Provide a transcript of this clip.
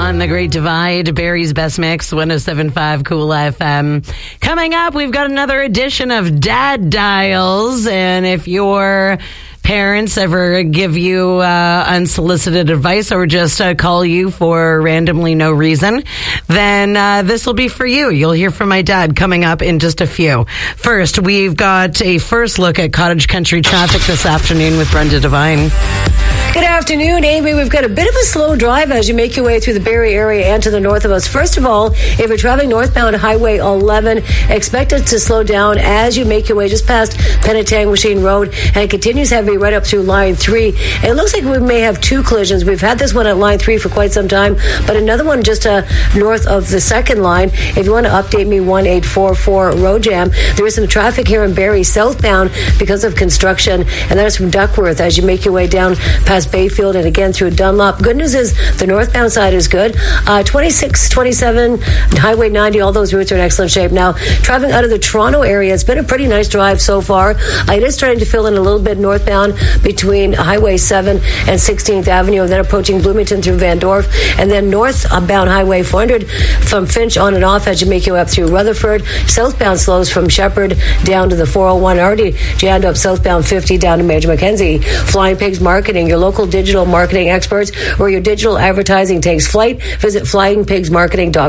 on the Great Divide, Barry's Best Mix, 107.5 Cool FM. Coming up, we've got another edition of Dad Dials, and if your parents ever give you unsolicited advice or just call you for randomly no reason, then this will be for you. You'll hear from my dad coming up in just a few. First, we've got a first look at cottage country traffic this afternoon with Brenda Devine. Good afternoon, Amy. We've got a bit of a slow drive as you make your way through the Barrie area and to the north of us. First of all, if you're traveling northbound Highway 11, expect it to slow down as you make your way just past Penetanguishene Road, and it continues heavy right up through Line 3. And it looks like we may have two collisions. We've had this one at Line 3 for quite some time, but another one just north of the second line. If you want to update me, 1844 road jam. There is some traffic here in Barrie southbound because of construction, and that is from Duckworth as you make your way down past Bayfield and again through Dunlop. Good news is the northbound side is good. 26, 27, Highway 90, all those routes are in excellent shape. Now, traveling out of the Toronto area, it's been a pretty nice drive so far. It is starting to fill in a little bit northbound between Highway 7 and 16th Avenue, and then approaching Bloomington through Van Dorp, and then northbound Highway 400 from Finch on and off as you make your way up through Rutherford. Southbound slows from Shepherd down to the 401. Already jammed up southbound 50 down to Major Mackenzie. Flying Pigs Marketing, your local digital marketing experts, where your digital advertising takes flight. Visit flyingpigsmarketing.com.